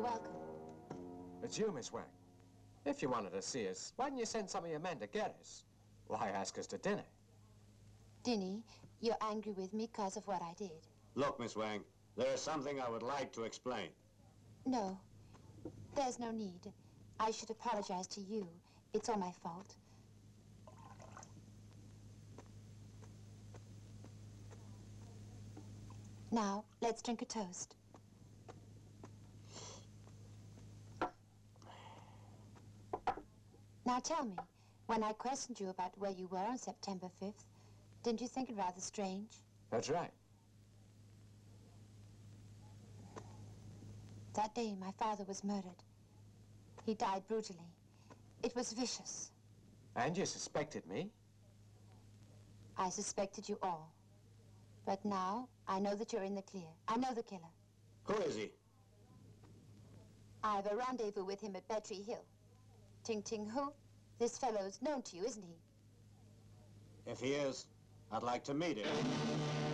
You're welcome. It's you, Miss Wang. If you wanted to see us, why didn't you send some of your men to get us? Why ask us to dinner? Dinny, you're angry with me because of what I did. Look, Miss Wang, there's something I would like to explain. No, there's no need. I should apologize to you. It's all my fault. Now, let's drink a toast. Now tell me, when I questioned you about where you were on September 5th, didn't you think it rather strange? That's right. That day, my father was murdered. He died brutally. It was vicious. And you suspected me? I suspected you all. But now, I know that you're in the clear. I know the killer. Who is he? I have a rendezvous with him at Bettree Hill. Ting Ting Hu, this fellow's known to you, isn't he? If he is, I'd like to meet him.